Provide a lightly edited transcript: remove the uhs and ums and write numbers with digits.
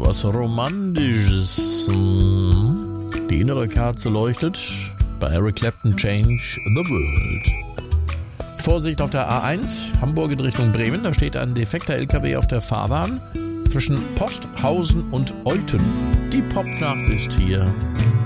was Romantisches. Die innere Kerze leuchtet. Bei Eric Clapton, Change the World. Vorsicht auf der A1, Hamburg in Richtung Bremen. Da steht ein defekter LKW auf der Fahrbahn. Zwischen Posthausen und Euten. Die Popnacht ist hier.